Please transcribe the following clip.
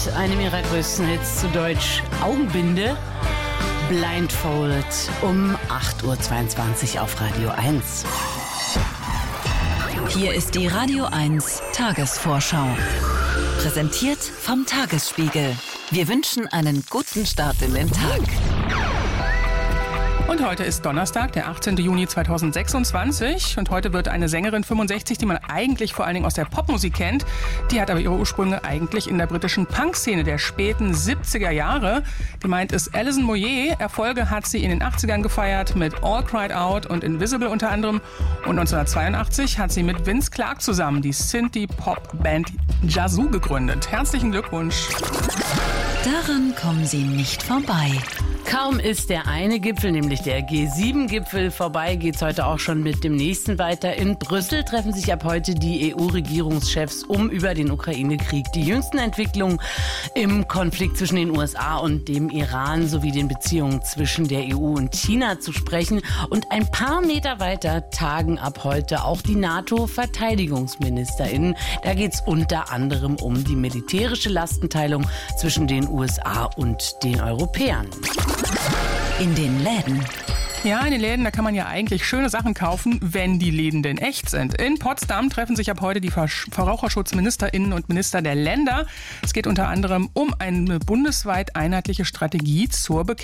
Einem ihrer größten Hits, zu Deutsch Augenbinde, Blindfold, um 8.22 Uhr auf Radio 1. Hier ist die Radio 1 Tagesvorschau. Präsentiert vom Tagesspiegel. Wir wünschen einen guten Start in den Tag. Und heute ist Donnerstag, der 18. Juni 2026. Und heute wird eine Sängerin 65, die man eigentlich vor allen Dingen aus der Popmusik kennt. Die hat aber ihre Ursprünge eigentlich in der britischen Punk-Szene der späten 70er Jahre. Gemeint ist Alison Moyet. Erfolge hat sie in den 80ern gefeiert mit All Cried Out und Invisible unter anderem. Und 1982 hat sie mit Vince Clarke zusammen die Synthie-Pop-Band Yazoo gegründet. Herzlichen Glückwunsch. Daran kommen Sie nicht vorbei. Kaum ist der eine Gipfel, nämlich der G7-Gipfel, vorbei, geht's heute auch schon mit dem nächsten weiter. In Brüssel treffen sich ab heute die EU-Regierungschefs, um über den Ukraine-Krieg, die jüngsten Entwicklungen im Konflikt zwischen den USA und dem Iran sowie den Beziehungen zwischen der EU und China zu sprechen. Und ein paar Meter weiter tagen ab heute auch die NATO-VerteidigungsministerInnen. Da geht's unter anderem um die militärische Lastenteilung zwischen den USA und den Europäern. In den Läden. Ja, in den Läden, da kann man ja eigentlich schöne Sachen kaufen, wenn die Läden denn echt sind. In Potsdam treffen sich ab heute die VerbraucherschutzministerInnen und Minister der Länder. Es geht unter anderem um eine bundesweit einheitliche Strategie zur Bekämpfung